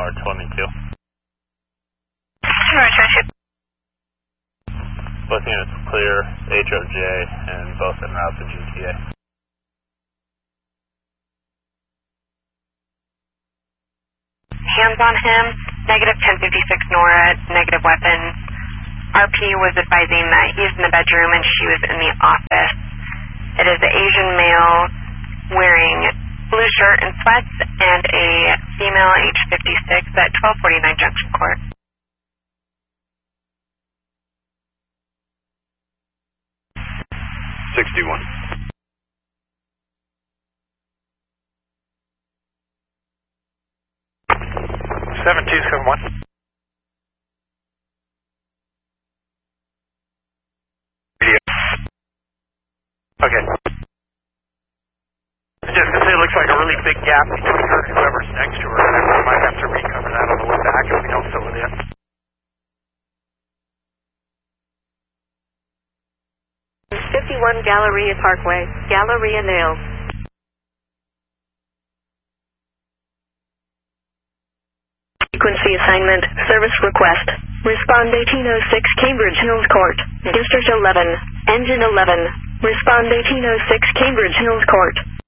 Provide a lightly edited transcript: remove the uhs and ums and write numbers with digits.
Tower 22. Both units clear, HOJ, and both en route to GTA. Hands on him, negative 1056 NORAD, negative weapon. RP was advising that he's in the bedroom and she was in the office. It is an Asian male wearing blue shirt and sweats and a female age 56 at 1249 Junction Court. $61. 7271. Okay. I just gonna say it looks like a really big gap between her and whoever's next to her, and I might have to recover that on the way back if we don't fill it in. #51 Galleria Parkway, Galleria Nails. Frequency assignment, service request. Respond 1806 Cambridge Hills Court, District 11, Engine 11. Respond 1806 Cambridge Hills Court.